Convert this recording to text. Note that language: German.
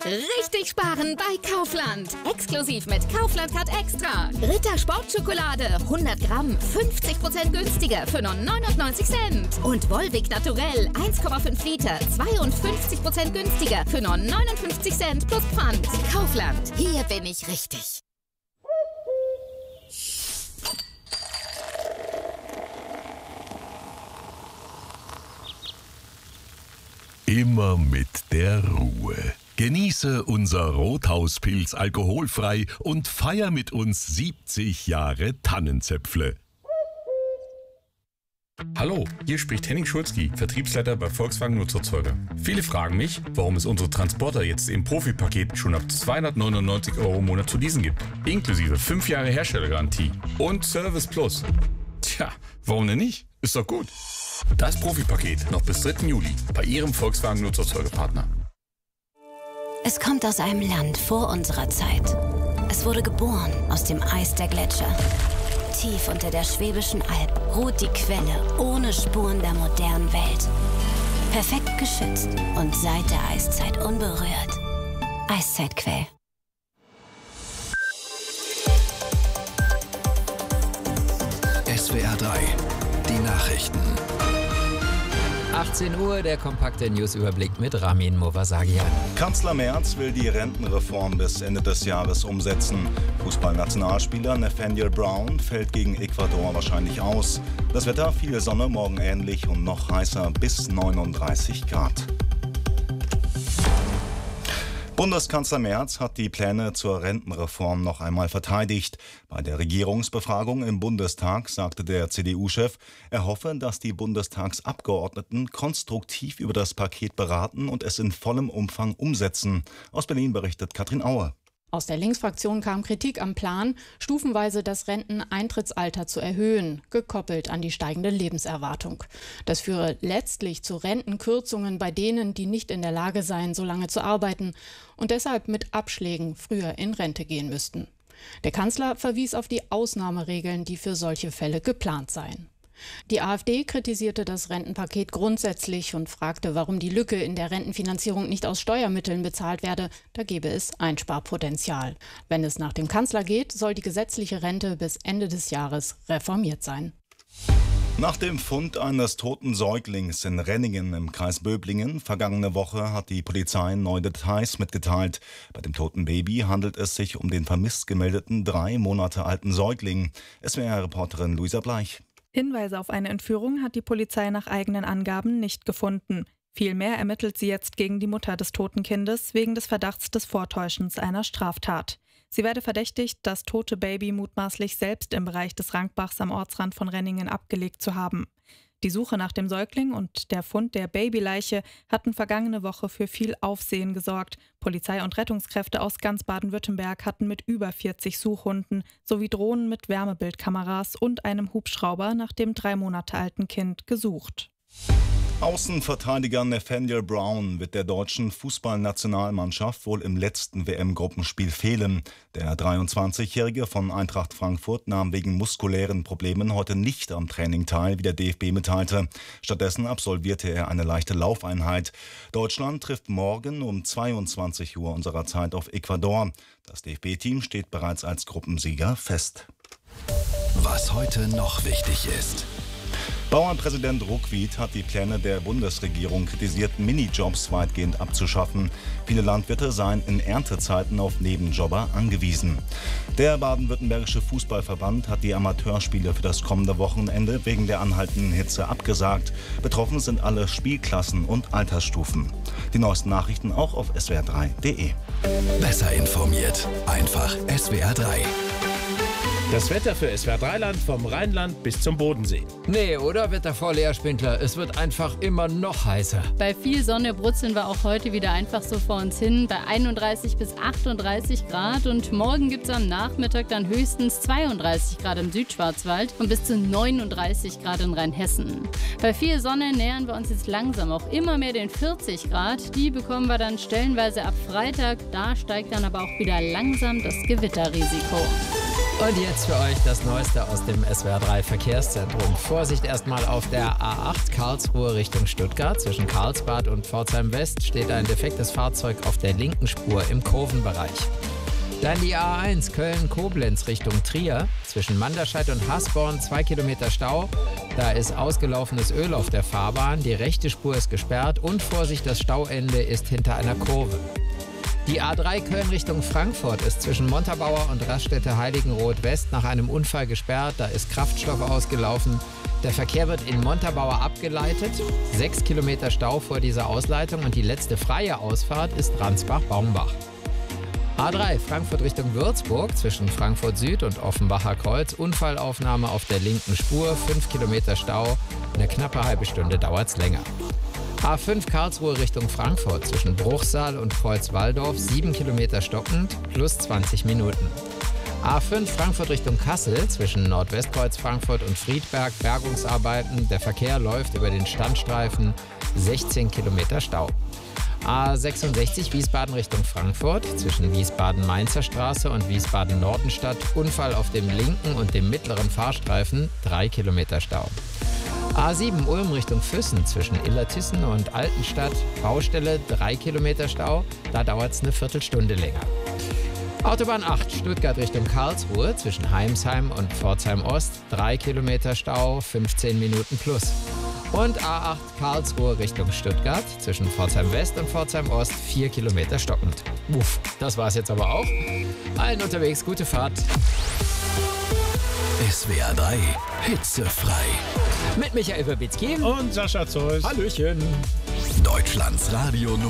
Richtig sparen bei Kaufland. Exklusiv mit Kaufland Card Extra. Ritter Sportschokolade 100 Gramm 50% günstiger für nur 99 Cent. Und Volvic Naturell 1,5 Liter 52% günstiger für nur 59 Cent plus Pfand. Kaufland, hier bin ich richtig. Immer mit der Ruhe. Genieße unser Rothauspilz alkoholfrei und feier mit uns 70 Jahre Tannenzäpfle. Hallo, hier spricht Henning Schulzki, Vertriebsleiter bei Volkswagen Nutzerzeuger. Viele fragen mich, warum es unsere Transporter jetzt im Profi-Paket schon ab 299 € im Monat zu leasen gibt. Inklusive 5 Jahre Herstellergarantie und Service Plus. Tja, warum denn nicht? Ist doch gut. Das Profi-Paket noch bis 3. Juli bei Ihrem Volkswagen Nutzerzeugerpartner. Es kommt aus einem Land vor unserer Zeit. Es wurde geboren aus dem Eis der Gletscher. Tief unter der Schwäbischen Alb ruht die Quelle ohne Spuren der modernen Welt. Perfekt geschützt und seit der Eiszeit unberührt. Eiszeitquell. SWR 3, die Nachrichten. 18 Uhr, der kompakte Newsüberblick mit Ramin Movasagian. Kanzler Merz will die Rentenreform bis Ende des Jahres umsetzen. Fußballnationalspieler Nathaniel Brown fällt gegen Ecuador wahrscheinlich aus. Das Wetter, viel Sonne, morgen ähnlich und noch heißer bis 39 Grad. Bundeskanzler Merz hat die Pläne zur Rentenreform noch einmal verteidigt. Bei der Regierungsbefragung im Bundestag sagte der CDU-Chef, er hoffe, dass die Bundestagsabgeordneten konstruktiv über das Paket beraten und es in vollem Umfang umsetzen. Aus Berlin berichtet Katrin Aue. Aus der Linksfraktion kam Kritik am Plan, stufenweise das Renteneintrittsalter zu erhöhen, gekoppelt an die steigende Lebenserwartung. Das führe letztlich zu Rentenkürzungen bei denen, die nicht in der Lage seien, so lange zu arbeiten und deshalb mit Abschlägen früher in Rente gehen müssten. Der Kanzler verwies auf die Ausnahmeregeln, die für solche Fälle geplant seien. Die AfD kritisierte das Rentenpaket grundsätzlich und fragte, warum die Lücke in der Rentenfinanzierung nicht aus Steuermitteln bezahlt werde. Da gäbe es Einsparpotenzial. Wenn es nach dem Kanzler geht, soll die gesetzliche Rente bis Ende des Jahres reformiert sein. Nach dem Fund eines toten Säuglings in Renningen im Kreis Böblingen vergangene Woche hat die Polizei neue Details mitgeteilt. Bei dem toten Baby handelt es sich um den vermisst gemeldeten 3 Monate alten Säugling. SWR-Reporterin Luisa Bleich. Hinweise auf eine Entführung hat die Polizei nach eigenen Angaben nicht gefunden. Vielmehr ermittelt sie jetzt gegen die Mutter des toten Kindes wegen des Verdachts des Vortäuschens einer Straftat. Sie werde verdächtigt, das tote Baby mutmaßlich selbst im Bereich des Rankbachs am Ortsrand von Renningen abgelegt zu haben. Die Suche nach dem Säugling und der Fund der Babyleiche hatten vergangene Woche für viel Aufsehen gesorgt. Polizei und Rettungskräfte aus ganz Baden-Württemberg hatten mit über 40 Suchhunden sowie Drohnen mit Wärmebildkameras und einem Hubschrauber nach dem 3 Monate alten Kind gesucht. Außenverteidiger Nathaniel Brown wird der deutschen Fußballnationalmannschaft wohl im letzten WM-Gruppenspiel fehlen. Der 23-Jährige von Eintracht Frankfurt nahm wegen muskulären Problemen heute nicht am Training teil, wie der DFB mitteilte. Stattdessen absolvierte er eine leichte Laufeinheit. Deutschland trifft morgen um 22 Uhr unserer Zeit auf Ecuador. Das DFB-Team steht bereits als Gruppensieger fest. Was heute noch wichtig ist. Bauernpräsident Ruckwied hat die Pläne der Bundesregierung kritisiert, Minijobs weitgehend abzuschaffen. Viele Landwirte seien in Erntezeiten auf Nebenjobber angewiesen. Der baden-württembergische Fußballverband hat die Amateurspiele für das kommende Wochenende wegen der anhaltenden Hitze abgesagt. Betroffen sind alle Spielklassen und Altersstufen. Die neuesten Nachrichten auch auf swr3.de. Besser informiert, einfach SWR 3. Das Wetter für SWR3-Land vom Rheinland bis zum Bodensee. Nee, oder Wettervorleger Spindler? Es wird einfach immer noch heißer. Bei viel Sonne brutzeln wir auch heute wieder einfach so vor uns hin bei 31 bis 38 Grad und morgen gibt es am Nachmittag dann höchstens 32 Grad im Südschwarzwald und bis zu 39 Grad in Rheinhessen. Bei viel Sonne nähern wir uns jetzt langsam auch immer mehr den 40 Grad. Die bekommen wir dann stellenweise ab Freitag. Da steigt dann aber auch wieder langsam das Gewitterrisiko. Und jetzt für euch das Neueste aus dem SWR 3 Verkehrszentrum. Vorsicht erstmal auf der A8 Karlsruhe Richtung Stuttgart. Zwischen Karlsbad und Pforzheim West steht ein defektes Fahrzeug auf der linken Spur im Kurvenbereich. Dann die A1 Köln-Koblenz Richtung Trier. Zwischen Manderscheid und Hasborn 2 Kilometer Stau. Da ist ausgelaufenes Öl auf der Fahrbahn. Die rechte Spur ist gesperrt und Vorsicht, das Stauende ist hinter einer Kurve. Die A3 Köln Richtung Frankfurt ist zwischen Montabaur und Raststätte Heiligenroth West nach einem Unfall gesperrt. Da ist Kraftstoff ausgelaufen. Der Verkehr wird in Montabaur abgeleitet. 6 Kilometer Stau vor dieser Ausleitung und die letzte freie Ausfahrt ist Ransbach-Baumbach. A3 Frankfurt Richtung Würzburg zwischen Frankfurt Süd und Offenbacher Kreuz. Unfallaufnahme auf der linken Spur. 5 Kilometer Stau. Eine knappe halbe Stunde dauert es länger. A5 Karlsruhe Richtung Frankfurt zwischen Bruchsal und Kreuz-Walldorf 7 Kilometer stockend plus 20 Minuten. A5 Frankfurt Richtung Kassel zwischen Nordwestkreuz Frankfurt und Friedberg Bergungsarbeiten. Der Verkehr läuft über den Standstreifen, 16 Kilometer Stau. A66 Wiesbaden Richtung Frankfurt zwischen Wiesbaden-Mainzer Straße und Wiesbaden-Nordenstadt. Unfall auf dem linken und dem mittleren Fahrstreifen, 3 Kilometer Stau. A7 Ulm Richtung Füssen zwischen Illertissen und Altenstadt. Baustelle, 3 Kilometer Stau. Da dauert es eine Viertelstunde länger. Autobahn 8 Stuttgart Richtung Karlsruhe zwischen Heimsheim und Pforzheim Ost. 3 Kilometer Stau, 15 Minuten plus. Und A8 Karlsruhe Richtung Stuttgart zwischen Pforzheim West und Pforzheim Ost. 4 Kilometer stockend. Uff, das war's jetzt aber auch. Allen unterwegs gute Fahrt. SWR 3 hitzefrei. Mit Michael Wirbicki und Sascha Zoll. Hallöchen. Deutschlands Radio Nummer